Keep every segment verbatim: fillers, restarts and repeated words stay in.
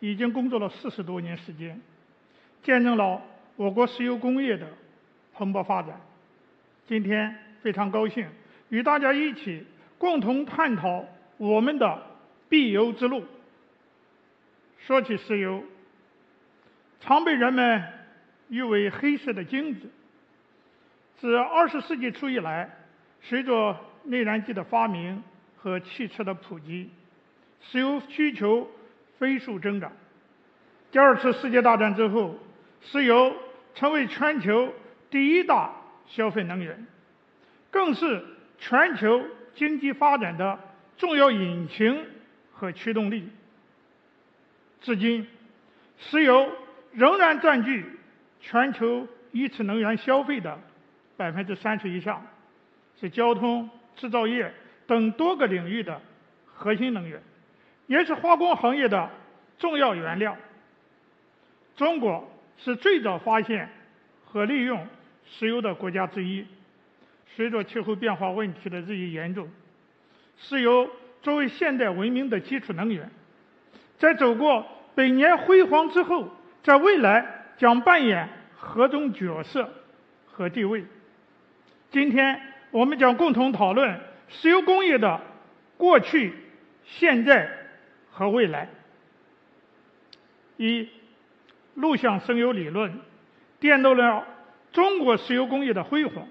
已经工作了四十多年时间，见证了我国石油工业的蓬勃发展。今天非常高兴与大家一起共同探讨我们的必由之路。说起石油，常被人们誉为黑色的金子。自二十世纪初以来，随着内燃机的发明和汽车的普及，石油需求飞速增长。第二次世界大战之后，石油成为全球第一大消费能源，更是全球经济发展的重要引擎和驱动力。至今，石油仍然占据全球一次能源消费的百分之三十以上，是交通、制造业等多个领域的核心能源，也是化工行业的重要原料。中国是最早发现和利用石油的国家之一。随着气候变化问题的日益严重，石油作为现代文明的基础能源，在走过百年辉煌之后，在未来将扮演何种角色和地位。今天我们将共同讨论石油工业的过去、现在和未来。一、陆相生油理论奠定了中国石油工业的辉煌。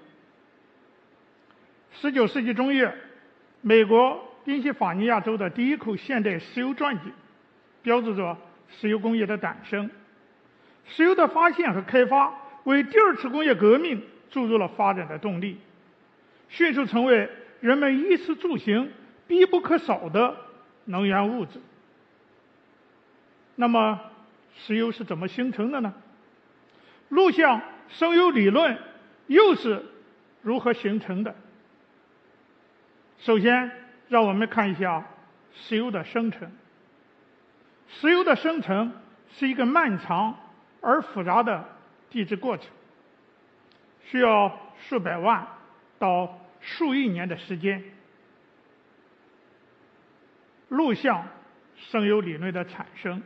十九世纪中叶，美国宾夕法尼亚州的第一口现代石油钻井，标志着石油工业的诞生。石油的发现和开发为第二次工业革命注入了发展的动力，迅速成为人们衣食住行必不可少的能源物质。那么，石油是怎么形成的呢？陆相生油理论又是如何形成的？首先，让我们看一下石油的生成。石油的生成是一个漫长而复杂的地质过程，需要数百万到数亿年的时间。陆相生油理论的产生，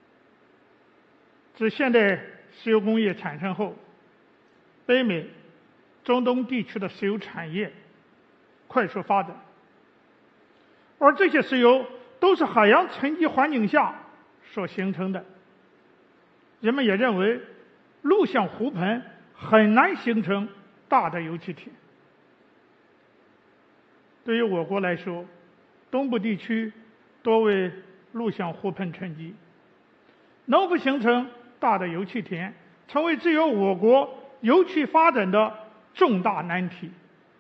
自现代石油工业产生后，北美、中东地区的石油产业快速发展，而这些石油都是海洋沉积环境下所形成的。人们也认为，陆相湖盆很难形成大的油气田。对于我国来说，东部地区多为陆相湖盆沉积，能否形成大的油气田，成为制约我国油气发展的重大难题。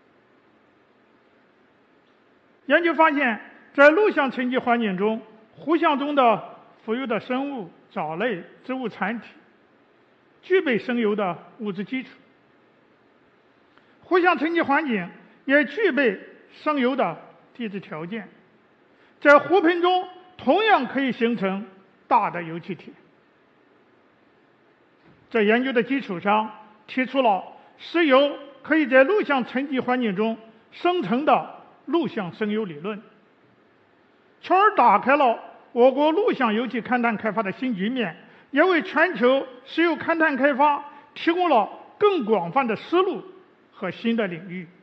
研究发现，在陆相沉积环境中，湖相中的浮游的生物、藻类、植物产体具备生油的物质基础。湖相沉积环境也具备生油的地质条件，在湖盆中同样可以形成大的油气田。在研究的基础上，提出了石油可以在陆相沉积环境中生成的陆相生油理论，从而打开了我国陆相油气勘探开发的新局面，也为全球石油勘探开发提供了更广泛的思路和新的领域。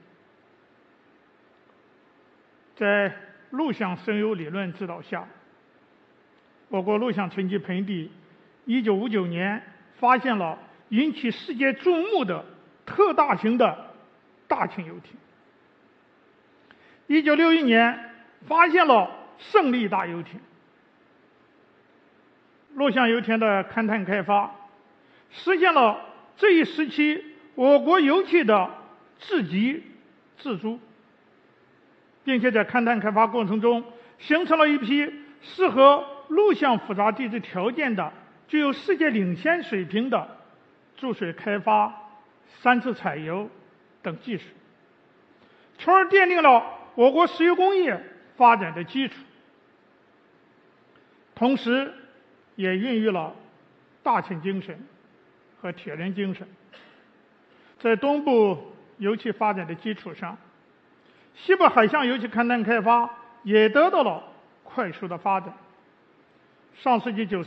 在陆相生油理论指导下，我国陆相沉积盆地一九五九年发现了引起世界注目的特大型的大庆油田。一九六一年发现了胜利大油田。陆相油田的勘探开发，实现了这一时期我国油气的自给自足，并且在勘探开发过程中形成了一批适合陆相复杂地质条件的、具有世界领先水平的注水开发、三次采油等技术，从而奠定了我国石油工业发展的基础，同时也孕育了大庆精神和铁人精神。在东部油气发展的基础上，西部海象油气勘探开发也得到了快速的发展。上世纪九十